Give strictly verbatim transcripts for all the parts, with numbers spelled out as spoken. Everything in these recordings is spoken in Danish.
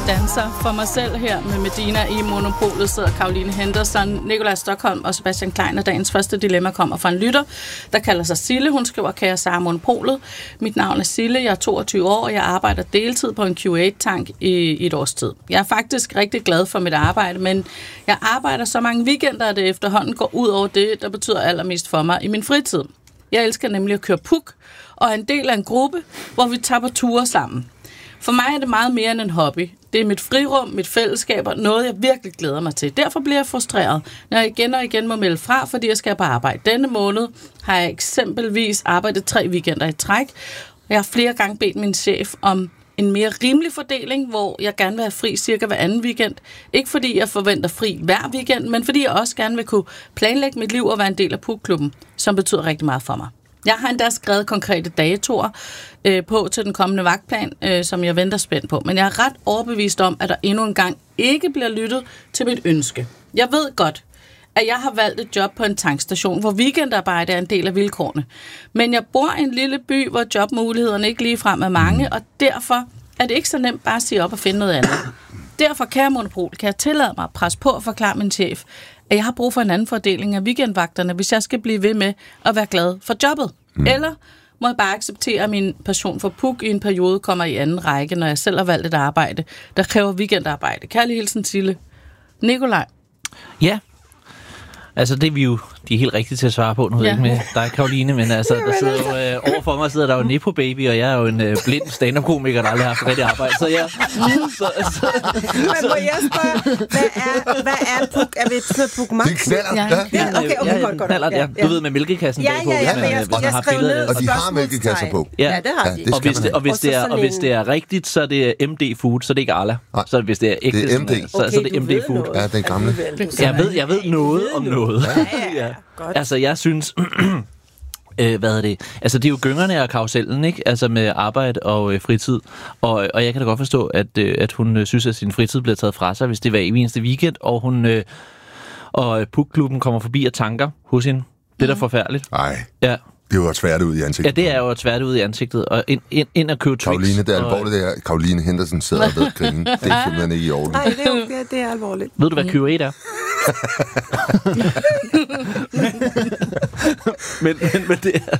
danser for mig selv her med Medina i Monopolet, sidder Caroline Henderson, Nikolaj Stockholm og Sebastian Klein, og dagens første dilemma kommer fra en lytter, der kalder sig Sille. Hun skriver, kære Sara Monopolet. Mit navn er Sille, jeg er toogtyve år, og jeg arbejder deltid på en Q otte-tank i, i et års tid. Jeg er faktisk rigtig glad for mit arbejde, men jeg arbejder så mange weekender, at det efterhånden går ud over det, der betyder allermest for mig i min fritid. Jeg elsker nemlig at køre puk, og er en del af en gruppe, hvor vi tager på ture sammen. For mig er det meget mere end en hobby. Det er mit frirum, mit fællesskab og noget, jeg virkelig glæder mig til. Derfor bliver jeg frustreret, når jeg igen og igen må melde fra, fordi jeg skal på arbejde. Denne måned har jeg eksempelvis arbejdet tre weekender i træk. Jeg har flere gange bedt min chef om en mere rimelig fordeling, hvor jeg gerne vil have fri cirka hver anden weekend. Ikke fordi jeg forventer fri hver weekend, men fordi jeg også gerne vil kunne planlægge mit liv og være en del af pukklubben, som betyder rigtig meget for mig. Jeg har endda skrevet konkrete datoer øh, på til den kommende vagtplan, øh, som jeg venter spændt på. Men jeg er ret overbevist om, at der endnu en gang ikke bliver lyttet til mit ønske. Jeg ved godt, at jeg har valgt et job på en tankstation, hvor weekendarbejde er en del af vilkårene. Men jeg bor i en lille by, hvor jobmulighederne ikke ligefrem er mange, og derfor er det ikke så nemt bare at sige op og finde noget andet. Derfor, kære Monopol, kan jeg tillade mig at presse på og forklare min chef, at jeg har brug for en anden fordeling af weekendvagterne, hvis jeg skal blive ved med at være glad for jobbet. Mm. Eller må jeg bare acceptere, at min passion for puk i en periode kommer i anden række, når jeg selv har valgt et arbejde, der kræver weekendarbejde. Kærlig hilsen, Sille. Nikolaj. Ja. Altså, det er vi jo de er helt rigtige til at svare på. Nu ved jeg ikke med dig, Caroline, men altså, der sidder jo, øh, overfor mig sidder der jo Nepo Baby, og jeg er jo en øh, blind stand-up-komiker, der aldrig har haft rigtig arbejde. Så ja. Så, så, så, men må jeg spørge, hvad er, hvad er puk? Er vi med Puk Max? Det er knallert, ja. Ja, okay, okay, ja, godt, godt. Knallert, ja. Du ved, med mælkekassen ja, bagpå. Ja, ja, ja, hvis man, jeg, jeg, jeg skrev ned. Og de har mælkekasser på. Ja, ja det har de. Ja, det og, hvis det, og, hvis og, det er, og hvis det er rigtigt, så er det M D Food, så er det ikke Arla. Så hvis det er ægte, det er M D. Så, okay, så er det M D Food. Ja, den gamle. Jeg ved, jeg ved noget om noget. Ja, ja, godt. Altså, jeg synes... Øh, hvad er det? Altså, det er jo gyngerne og karusellen, ikke? Altså med arbejde og øh, fritid. Og, og jeg kan da godt forstå, at, øh, at hun øh, synes, at sin fritid bliver taget fra sig, hvis det var i eneste weekend, og hun øh, og øh, pukklubben kommer forbi og tanker hos hende. Det er da forfærdeligt. Nej. Ja. Det er jo svært ud i ansigtet. Ja, det er jo svært ud i ansigtet. Og ind, ind, ind at købe Twix. Caroline, det er og... alvorligt, det her. Caroline Henderson sidder ved at grine. Det er simpelthen ikke i orden. Nej, det er, jo, det, det er alvorligt. Ved du, hvad Q otte er? men, men, men det er...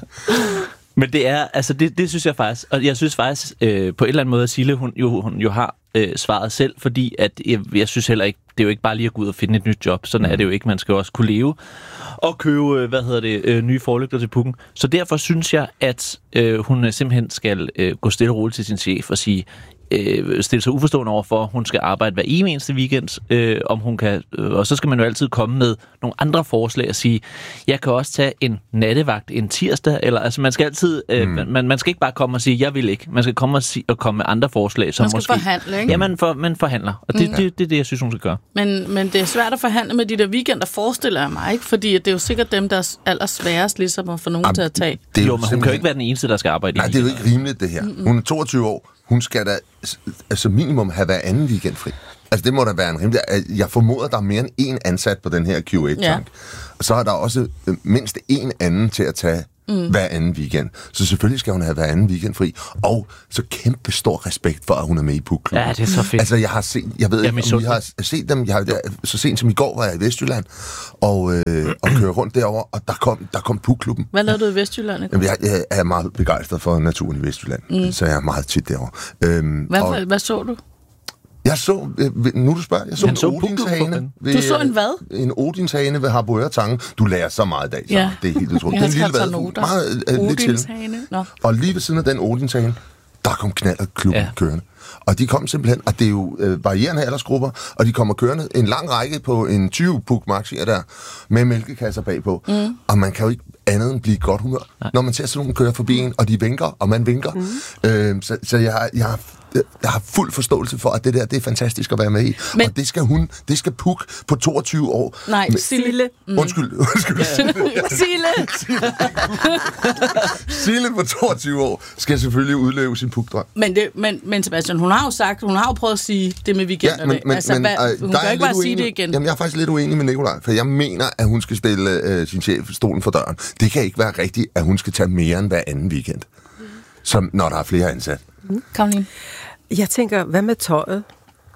Men det er, altså det, det synes jeg faktisk, og jeg synes faktisk øh, på en eller anden måde, at Sille, hun jo, hun jo har øh, svaret selv, fordi at jeg, jeg synes heller ikke, det er jo ikke bare lige at gå ud og finde et nyt job, sådan mm. er det jo ikke, man skal jo også kunne leve og købe, hvad hedder det, øh, nye forlygter til pukken. Så derfor synes jeg, at øh, hun simpelthen skal øh, gå stille og roligt til sin chef og sige, øh, stille sig uforstående over for, at hun skal arbejde hver eneste weekend, øh, om hun kan, øh, og så skal man jo altid komme med nogle andre forslag og sige, jeg kan også tage en nattevagt en tirsdag, eller altså man skal altid, øh, mm. man, man skal ikke bare komme og sige, jeg vil ikke, man skal komme og, sige, og komme med andre forslag, som man skal måske... forhandle, ikke? Ja, man, for, man forhandler, og det, mm. det, det, det er det, jeg synes, hun skal gøre. Men, men det er svært at forhandle med de der weekender, forestiller jeg mig, ikke? Fordi det er jo sikkert dem, der er allersværest ligesom at få nogen Am, til at tage. Det er jo, men hun kan jo ikke være den eneste, der skal arbejde i. Nej, det er jo ikke rimeligt, det her. Mm-mm. Hun er toogtyve år. Hun skal da altså minimum have hver anden weekend fri. Altså det må da være en rimelig... Jeg formoder, der er mere end én ansat på den her Q otte-tank. Ja. Og så er der også mindst én anden til at tage mm. hver anden weekend. Så selvfølgelig skal hun have hver anden weekend fri. Og så kæmpe stor respekt for, at hun er med i pukklubben. Ja, det er så fedt. Altså jeg har set... Jeg ved ikke, om I har set dem. Jeg har, jeg, så sent som i går var jeg i Vestjylland og, øh, og kører rundt derover og der kom, der kom pukklubben. Hvad lavede du i Vestjylland? Jamen, jeg, jeg er meget begejstret for naturen i Vestjylland. Mm. Så jeg er meget tit derovre. Øhm, hvad, og, hvad så du? Jeg så, nu du spørger, jeg så Han en så odinshane. Du så en hvad? En odinshane ved Harboøre Tange. Du lærer så meget i dag, så ja. Det er helt utroligt. Jeg den har lille noter. Meget uh, lidt til. Og lige ved siden af den odinshane, der kom knallertklubben ja. Kørende. Og de kom simpelthen, og det er jo øh, varierende aldersgrupper, og de kommer kørende en lang række på en tyve Puk Max der, med mælkekasser bagpå. Mm. Og man kan jo ikke andet end blive godt humør, nej. Når man ser sådan nogen køre forbi en, og de vinker, og man vinker. Mm. Øh, så, så jeg har... Jeg har Jeg har fuld forståelse for, at det der, det er fantastisk at være med i. Men, og det skal hun, det skal Puk på toogtyve år. Nej, Sille. Mm. Undskyld, undskyld. Sille. Sille på toogtyve år skal selvfølgelig udleve sin Puk-drøm. Men, det, men, men Sebastian, hun har jo sagt, hun har jo prøvet at sige det med weekenderne. Ja, men, men, altså, hvad, øh, hun kan ikke bare uenig, sige det igen. Jamen, jeg er faktisk lidt uenig med Nikolaj, for jeg mener, at hun skal stille øh, sin chef stolen for døren. Det kan ikke være rigtigt, at hun skal tage mere end hver anden weekend, som når der er flere ansat. Mm. Caroline? Jeg tænker, hvad med tøjet?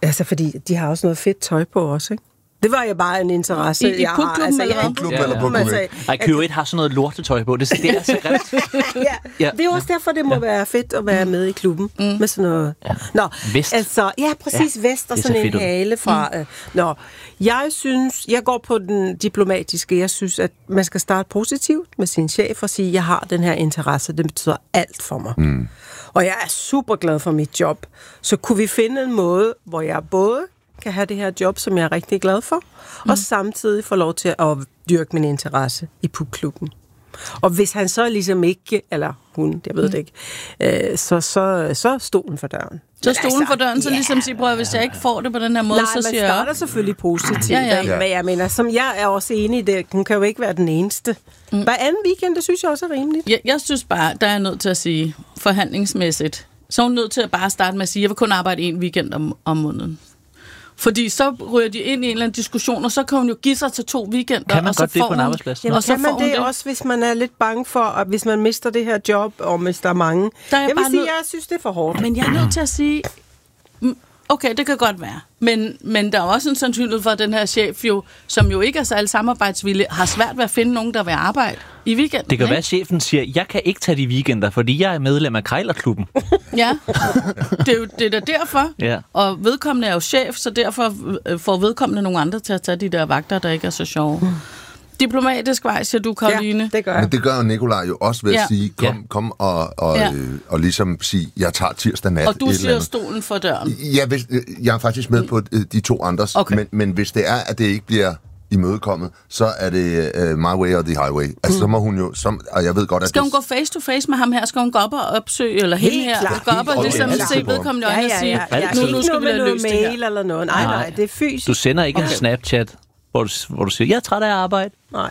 Altså, fordi de har også noget fedt tøj på også, ikke? Det var jo bare en interesse, I, i jeg har. pubklubben, Altså, eller jeg, hvad? Ja, eller på altså, Ej, Q et har sådan noget lortetøj på. Det, det er så grimt. ja, Ja. det er jo også derfor, det må ja. være fedt at være med i klubben. Mm. Med sådan noget... Ja. Nå, Vest. altså... Ja, præcis, Ja, vest og det ser sådan en fedt ud. hale fra... Mm. Øh, nå, jeg synes... Jeg går på den diplomatiske. Jeg synes, at man skal starte positivt med sin chef og sige, jeg har den her interesse. Det betyder alt for mig. Mm. Og jeg er super glad for mit job. Så kunne vi finde en måde, hvor jeg både kan have det her job, som jeg er rigtig glad for, mm. og samtidig få lov til at dyrke min interesse i pubklubben. Og hvis han så ligesom ikke, eller hun, jeg ved det ikke, øh, så, så, så er stolen for døren. Så er stolen for døren, så ja. ligesom siger, prøv at hvis jeg ikke får det på den her måde, Nej, så man siger starter jeg... selvfølgelig positivt, Ja, ja. ja. men jeg mener, som jeg er også enig i det, hun kan jo ikke være den eneste. Mm. Hver anden weekend, det synes jeg også er rimeligt. Jeg, jeg synes bare, der er nødt til at sige, forhandlingsmæssigt, så er hun nødt til at bare starte med at sige, jeg vil kun arbejde en weekend om, om måneden. Fordi så ryger de ind i en eller anden diskussion, og så kan hun jo give sig til to weekender. Kan man og så godt det får på en hun- arbejdsplads? Jamen, og så kan man får hun det, også, hvis man er lidt bange for, at hvis man mister det her job, og mister mange? Der er jeg jeg vil bare sige, nødt- jeg synes, det er for hårdt. Men jeg er nødt til at sige, mm, okay, det kan godt være. Men, men der er også en sandsynlighed for, at den her chef jo, som jo ikke er særlig samarbejdsvillig, har svært ved at finde nogen, der vil arbejde i weekenden. Det kan ikke? være, at chefen siger, jeg kan ikke tage de weekender, fordi jeg er medlem af Krejlerklubben. Ja, det er jo det er da derfor. Ja. Og vedkommende er jo chef, så derfor øh, får vedkommende nogle andre til at tage de der vagter, der ikke er så sjove. Mm. Diplomatisk vej, siger du, Karoline. Ja, det gør jeg. Men det gør jo Nikolaj jo også ved at Ja. sige, kom, Ja. kom og, og, Ja. øh, og ligesom sige, jeg tager tirsdag nat. Og du et eller siger andet. stolen for døren. Ja, hvis, øh, jeg er faktisk med på øh, de to andres, Okay. men, men hvis det er, at det ikke bliver imødekommet, så er det uh, my way or the highway. Altså, så må hun jo, som, og jeg ved godt, at Skal hun det, gå face to face med ham her? Skal hun gå op og opsøge, eller hende Helt her? klart. Gå op og Helt ligesom klart. se vedkommende Ja, øjne ja, og sige, ja. ja. Altid. nu, nu Ikke skal noget vi med da noget løse det her. mail eller noget. Nej, nej, Nej. det er fysisk. Du sender ikke Okay. en Snapchat, hvor du, hvor du siger, jeg er træt af at arbejde. Nej.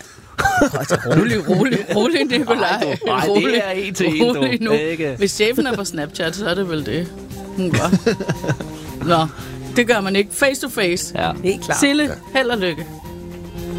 Rolig, rolig, rolig, Nikolaj. Nej, du- nej, det er en til en, du. Rolig nu. Ikke. Hvis chefen er på Snapchat, så er det vel det, hun gør. Nå, det gør man ikke. Face to face. Ja. Helt klart. Sille, held og lykke.